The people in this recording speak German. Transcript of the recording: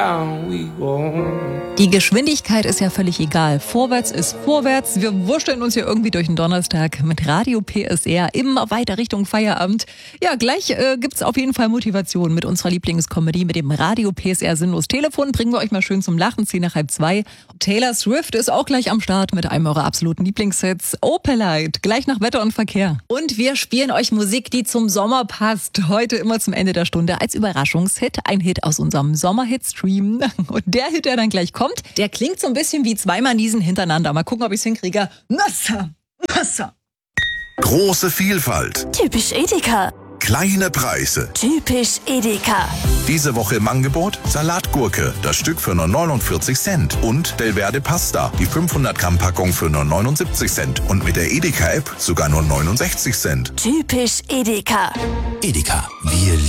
Die Geschwindigkeit ist ja völlig egal. Vorwärts ist vorwärts. Wir wursteln uns hier irgendwie durch den Donnerstag mit Radio PSR immer weiter Richtung Feierabend. Ja, gleich gibt's auf jeden Fall Motivation mit unserer Lieblingscomedy, mit dem Radio PSR Sinnlos Telefon. Bringen wir euch mal schön zum Lachen, 1:10. Taylor Swift ist auch gleich am Start mit einem eurer absoluten Lieblingssets. Opelite, gleich nach Wetter und Verkehr. Und wir spielen euch Musik, die zum Sommer passt. Heute immer zum Ende der Stunde als Überraschungshit. Ein Hit aus unserem Sommerhit-Stream. Und der Hit, der dann gleich kommt, der klingt so ein bisschen wie zweimal Niesen hintereinander. Mal gucken, ob ich es hinkriege. Nasser, Nasser. Große Vielfalt. Typisch Edeka. Kleine Preise. Typisch Edeka. Diese Woche im Angebot Salatgurke, das Stück für nur 49 Cent. Und Delverde Pasta, die 500 Gramm Packung für nur 79 Cent. Und mit der Edeka-App sogar nur 69 Cent. Typisch Edeka. Edeka, wir